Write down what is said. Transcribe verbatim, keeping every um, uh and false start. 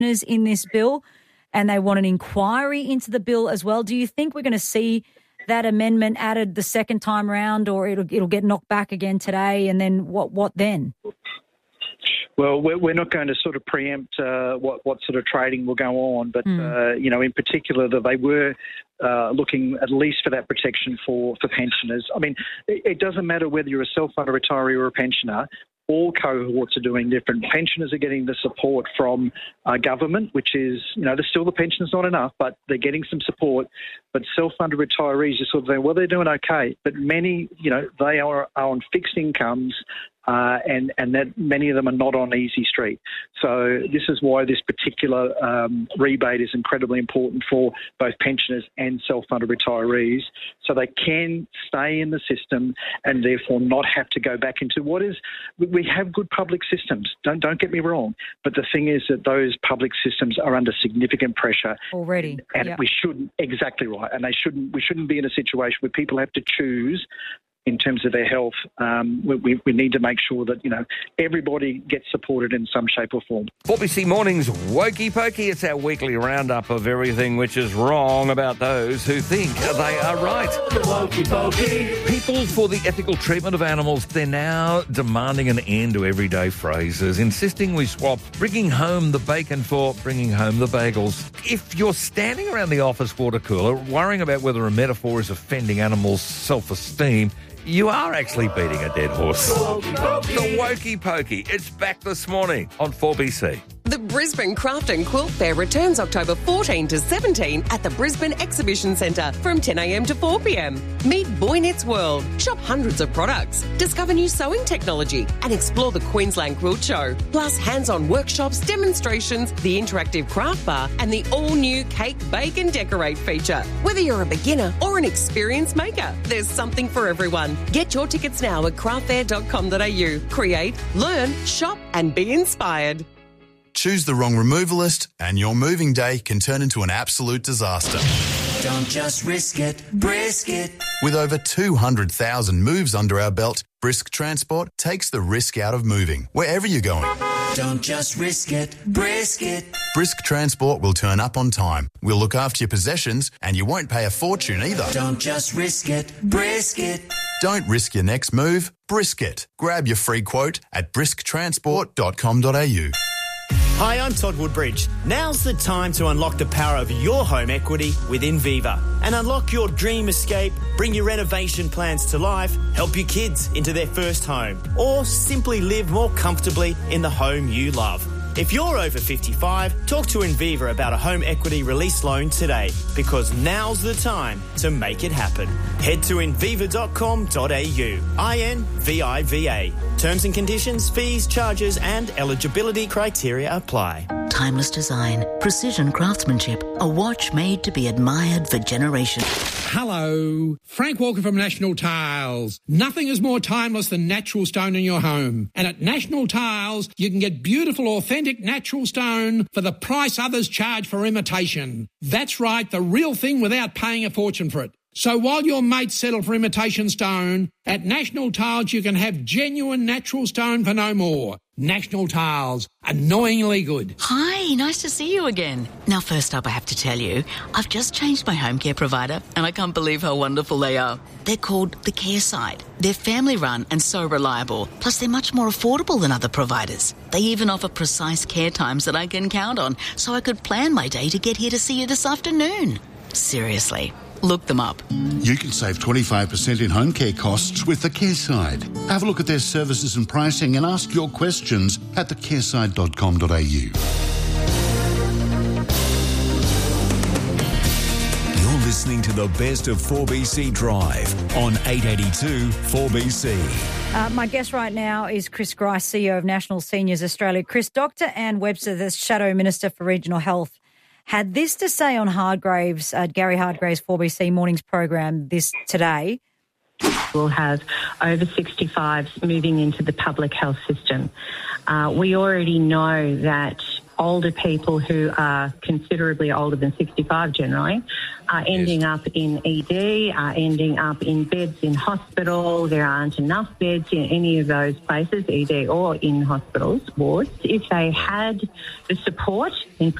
pensioners in this bill, and they want an inquiry into the bill as well. Do you think we're going to see that amendment added the second time round, or it'll it'll get knocked back again today, and then what what then? Well, we're not going to sort of preempt uh, what, what sort of trading will go on, but, mm. uh, you know, in particular that they were uh, looking at least for that protection for, for pensioners. I mean, it, it doesn't matter whether you're a self-funded retiree or a pensioner. All cohorts are doing different. Pensioners are getting the support from uh, government, which is, you know, there's still the pension's not enough, but they're getting some support. But self-funded retirees are sort of saying, well, they're doing okay. But many, you know, they are, are on fixed incomes. Uh, and, and that many of them are not on Easy Street. So this is why this particular um, rebate is incredibly important for both pensioners and self-funded retirees, so they can stay in the system and therefore not have to go back into what is, we have good public systems, don't, don't get me wrong, but the thing is that those public systems are under significant pressure. Already. And yep. we shouldn't, exactly right, and they shouldn't, we shouldn't be in a situation where people have to choose in terms of their health. Um, we, we need to make sure that, you know, everybody gets supported in some shape or form. four B C Mornings Wokey Pokey. It's our weekly roundup of everything which is wrong about those who think they are right. Wokey Pokey. People for the ethical treatment of animals, they're now demanding an end to everyday phrases, insisting we swap bringing home the bacon for bringing home the bagels. If you're standing around the office water cooler worrying about whether a metaphor is offending animals' self-esteem, you are actually beating a dead horse. The Wokey Pokey. It's back this morning on four B C. The Brisbane Craft and Quilt Fair returns October fourteenth to seventeenth at the Brisbane Exhibition Centre from ten a m to four p m. Meet Boy Knits World, shop hundreds of products, discover new sewing technology and explore the Queensland Quilt Show. Plus hands-on workshops, demonstrations, the interactive craft bar and the all-new Cake, Bake and Decorate feature. Whether you're a beginner or an experienced maker, there's something for everyone. Get your tickets now at craft fair dot com dot a u. Create, learn, shop and be inspired. Choose the wrong removalist and your moving day can turn into an absolute disaster. Don't just risk it, brisk it. With over two hundred thousand moves under our belt, Brisk Transport takes the risk out of moving, wherever you're going. Don't just risk it, brisk it. Brisk Transport will turn up on time. We'll look after your possessions and you won't pay a fortune either. Don't just risk it, brisk it. Don't risk your next move, brisk it. Grab your free quote at brisk transport dot com dot a u. Hi, I'm Todd Woodbridge. Now's the time to unlock the power of your home equity with Inviva and unlock your dream escape, bring your renovation plans to life, help your kids into their first home, or simply live more comfortably in the home you love. If you're over fifty-five, talk to Inviva about a home equity release loan today, because now's the time to make it happen. Head to inviva dot com dot a u. I N V I V A. Terms and conditions, fees, charges and eligibility criteria apply. Timeless design, precision craftsmanship, a watch made to be admired for generations. Hello, Frank Walker from National Tiles. Nothing is more timeless than natural stone in your home. And at National Tiles, you can get beautiful, authentic natural stone for the price others charge for imitation. That's right, the real thing without paying a fortune for it. So while your mates settle for imitation stone, at National Tiles you can have genuine natural stone for no more. National Tiles, annoyingly good. Hi, nice to see you again. Now, first up, I have to tell you, I've just changed my home care provider and I can't believe how wonderful they are. They're called The Care Side. They're family run and so reliable. Plus, they're much more affordable than other providers. They even offer precise care times that I can count on, so I could plan my day to get here to see you this afternoon. Seriously. Look them up. You can save twenty-five percent in home care costs with The Care Side. Have a look at their services and pricing and ask your questions at the care side dot com dot a u. You're listening to the best of four B C Drive on eight eighty-two four B C. Uh, my guest right now is Chris Grice, C E O of National Seniors Australia. Chris, Doctor Anne Webster, the Shadow Minister for Regional Health, had this to say on Hardgraves, uh, Gary Hardgraves' four B C Mornings program this today. We'll have over sixty-fives moving into the public health system. Uh, we already know that older people who are considerably older than sixty-five generally are ending up in E D, are ending up in beds in hospital. There aren't enough beds in any of those places, E D or in hospitals, wards. If they had the support in